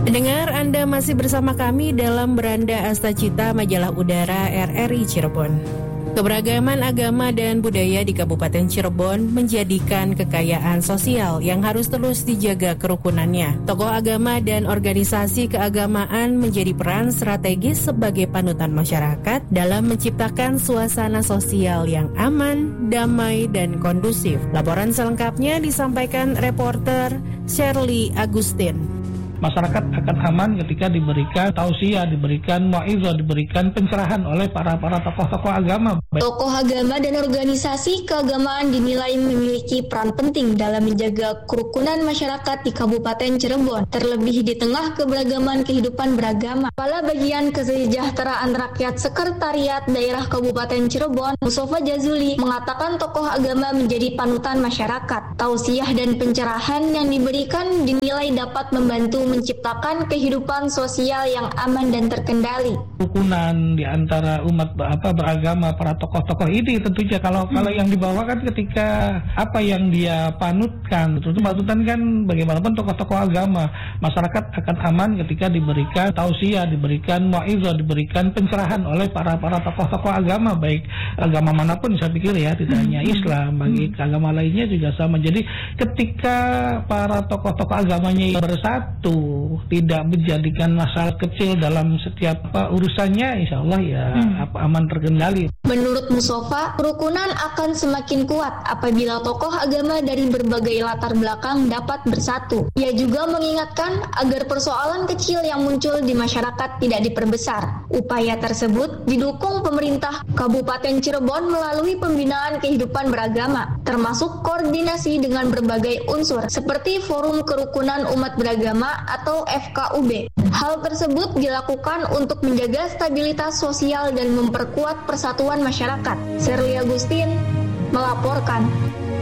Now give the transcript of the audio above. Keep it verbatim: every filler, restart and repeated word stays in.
Pendengar, Anda masih bersama kami dalam Beranda Astacita Majalah Udara R R I Cirebon. Keberagaman agama dan budaya di Kabupaten Cirebon menjadikan kekayaan sosial yang harus terus dijaga kerukunannya. Tokoh agama dan organisasi keagamaan menjadi peran strategis sebagai panutan masyarakat dalam menciptakan suasana sosial yang aman, damai, dan kondusif. Laporan selengkapnya disampaikan reporter Shirley Agustin. Masyarakat akan aman ketika diberikan tausiah, diberikan mauizah, diberikan pencerahan oleh para para tokoh-tokoh agama. Tokoh agama dan organisasi keagamaan dinilai memiliki peran penting dalam menjaga kerukunan masyarakat di Kabupaten Cirebon, terlebih di tengah keberagaman kehidupan beragama. Kepala Bagian Kesejahteraan Rakyat Sekretariat Daerah Kabupaten Cirebon, Mustafa Jazuli, mengatakan tokoh agama menjadi panutan masyarakat. Tausiah dan pencerahan yang diberikan dinilai dapat membantu menciptakan kehidupan sosial yang aman dan terkendali. Kerukunan di antara umat apa beragama, para tokoh-tokoh ini tentunya kalau hmm. kalau yang dibawakan ketika apa yang dia panutkan, terus panutan kan bagaimanapun tokoh-tokoh agama, masyarakat akan aman ketika diberikan tausiah, diberikan mauizah, diberikan pencerahan oleh para para tokoh-tokoh agama, baik agama manapun saya pikir ya, tidak hanya Islam, bagi hmm. agama lainnya juga sama. Jadi ketika para tokoh-tokoh agamanya bersatu, tidak menjadikan masalah kecil dalam setiap apa, urusannya, insya Allah ya hmm. apa, aman terkendali. Menurut Mustafa, kerukunan akan semakin kuat apabila tokoh agama dari berbagai latar belakang dapat bersatu. Ia juga mengingatkan agar persoalan kecil yang muncul di masyarakat tidak diperbesar. Upaya tersebut didukung pemerintah Kabupaten Cirebon melalui pembinaan kehidupan beragama, termasuk koordinasi dengan berbagai unsur seperti Forum Kerukunan Umat Beragama atau F K U B. Hal tersebut dilakukan untuk menjaga stabilitas sosial dan memperkuat persatuan masyarakat. Shirley Agustin melaporkan.